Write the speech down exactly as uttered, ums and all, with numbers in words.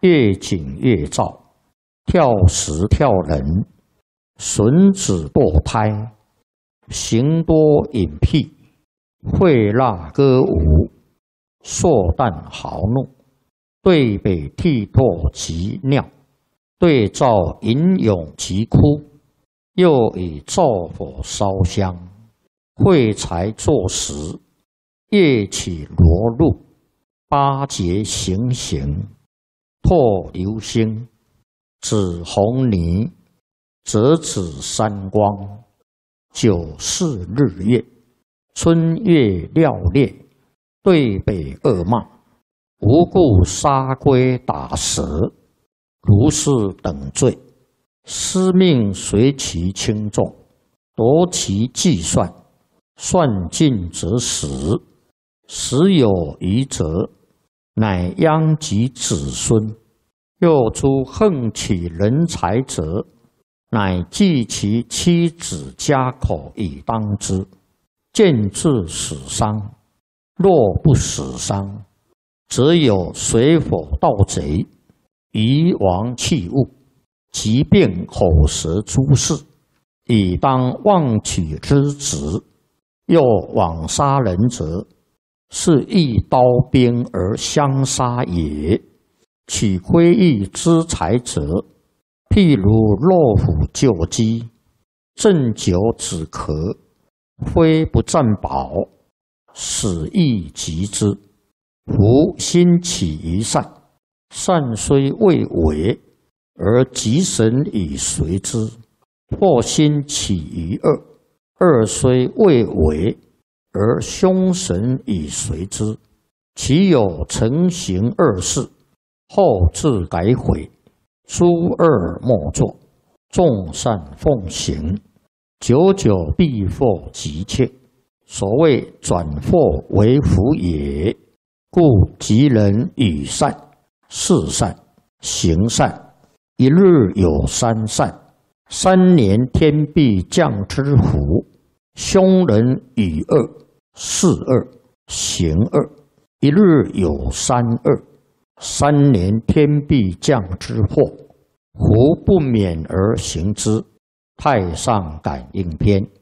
越紧越躁，跳时跳人，损子堕胎，行多隐僻，会蜡歌舞，硕旦豪怒，对北涕唾及尿，对照吟咏及哭，又以灶火烧香，会财作食，夜起罗露，八节行刑，唾流星，紫红泥，折指三光，九四日月，春月料烈，对北恶骂，无故杀龟打蛇，如是等罪，司命随其轻重，夺其计算，算尽则死，死有余则，乃殃及子孙。又诸横起人才者，乃计其妻子家口以当之，见至死伤。若不死伤，则有水火盗贼，夷王弃物，疾病口舌诸事，以当妄取之职。又枉杀人者，是一刀兵而相杀也。取窥益之财者，譬如落虎救鸡，鸩酒止咳，非不占宝，死亦及之。夫心起于善，善虽未为，而吉神以随之；或心起于恶，恶虽未为，而凶神以随之。其有成行恶事，后自改悔，诸恶莫作，众善奉行，久久必获吉切。所谓转祸为福也。故吉人与善、事善、行善，一日有三善，三年天必降之福。凶人与恶、事恶、行恶，一日有三恶，三年天必降之祸，胡不免而行之。太上感应篇。